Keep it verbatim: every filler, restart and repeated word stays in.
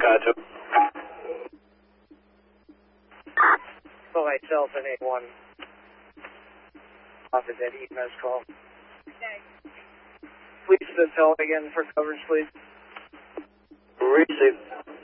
Gotcha. So myself and eight one. Off of that E M S call. Okay. Please the tell again for coverage, please. Receive.